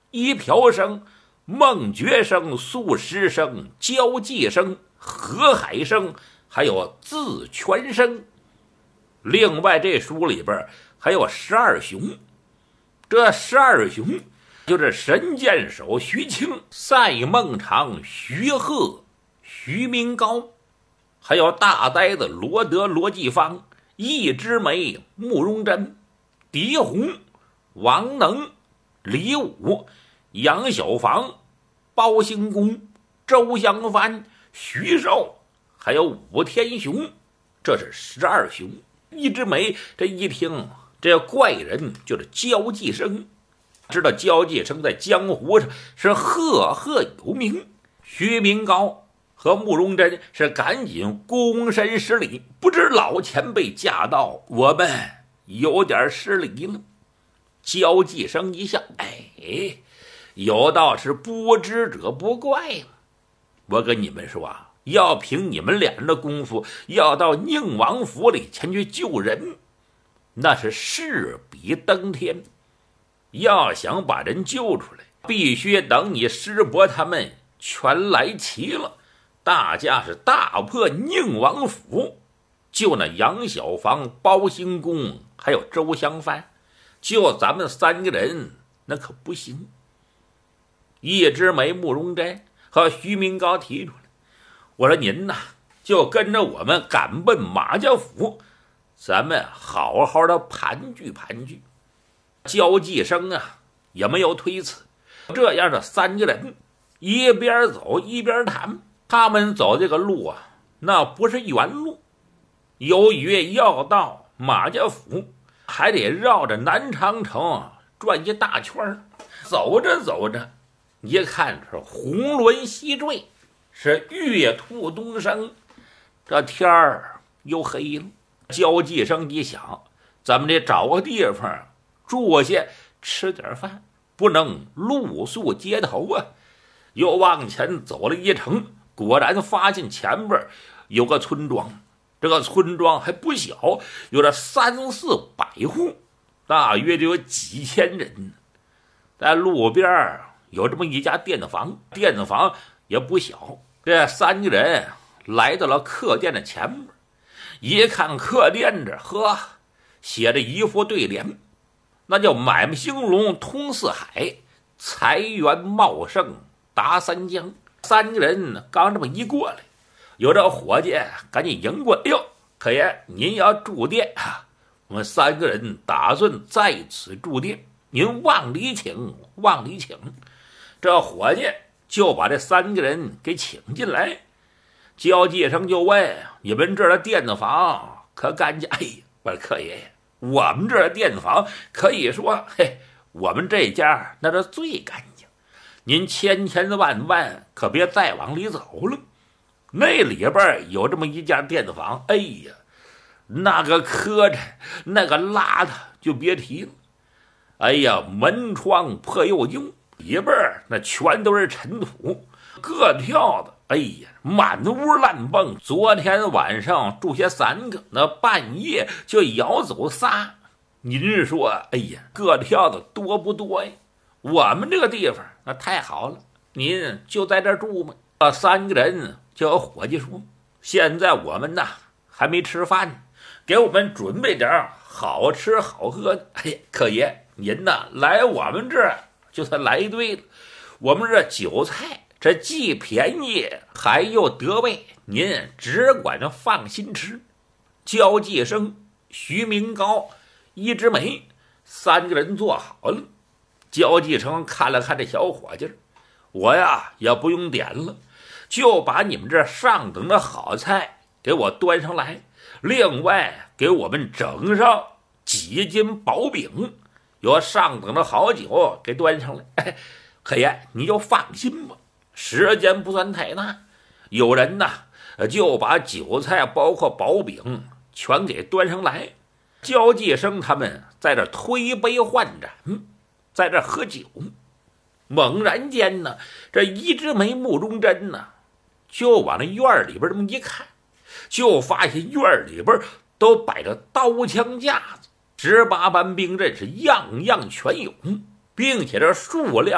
一瓢生、孟觉生、素师生、交际生、河海生，还有自全生。另外这书里边还有12雄，这12雄就是神箭手徐庆、赛孟尝、徐鹤、徐明高，还有大呆子罗德、罗继芳、易之梅、慕容真、狄洪、王能、李武、杨小房、包兴公、周襄藩、徐寿，还有武天雄。这是12雄。易之梅这一听，这怪人就是焦继生，知道焦继生在江湖上是赫赫有名。徐明高和慕容真是赶紧躬身施礼，不知老前辈驾到，我们有点失礼了。焦继生一笑，有道是不知者不怪嘛。我跟你们说啊，要凭你们俩人的功夫，要到宁王府里前去救人，那是势比登天。要想把人救出来，必须等你师伯他们全来齐了，大家是大破宁王府，就那杨小房、包兴公还有周襄藩，就咱们3个人那可不行。易之梅、慕容真和徐明高提出来，我说您呐，就跟着我们赶奔马家府，咱们好好的盘踞盘踞。焦继生啊也没有推辞，这样的3个人一边走一边谈。他们走这个路啊，那不是原路，由于要到马家府，还得绕着南长城转一大圈。走着走着，一看是红轮西坠，是月兔东升，这天儿又黑了。焦继生一想，咱们得找个地方住下吃点饭，不能露宿街头啊。又往前走了一程，果然发现前边有个村庄，这个村庄还不小，有着3、400户，大约就有几千人。在路边有这么一家店房，店房也不小。这3个人来到了客店的前面，一看客店这写着一副对联，那叫买卖兴隆通四海，财源茂盛达三江。3个人刚这么一过来，有这伙计赶紧迎过来，哟，可爷您要住店啊？我们3个人打算在此住店，您往里请，往里请。这伙计就把这3个人给请进来。焦继生就问，你们这儿的店子房可干净？我说客爷爷，我们这儿的店子房可以说，我们这家那是最干净，您千万可别再往里走了。那里边有这么一家店子房，那个磕碜，那个邋遢就别提了。门窗破又旧，里边那全都是尘土，各跳的，满屋烂蹦。昨天晚上住下3个，那半夜就咬走仨。您说，各跳的多不多呀？我们这个地方那太好了，您就在这儿住吗？3个人就有伙计说，现在我们呐还没吃饭，给我们准备点好吃好喝的。客爷您呐来我们这儿就算来对了，我们这酒菜这既便宜还又得味，您只管放心吃。焦继生、徐明高、易之梅3个人坐好了。焦继生看了看这小伙计，我呀也不用点了，就把你们这上等的好菜给我端上来，另外给我们整上几斤薄饼，有上等的好酒给端上来。客爷你就放心吧，时间不算太大。有人呐就把酒菜包括薄饼全给端上来。焦继生他们在这推杯换盏，在这喝酒。猛然间呢，这易之梅、慕容真呢就往那院里边这么一看，就发现院里边都摆着刀枪架子，18般兵刃是样样全有，并且这数量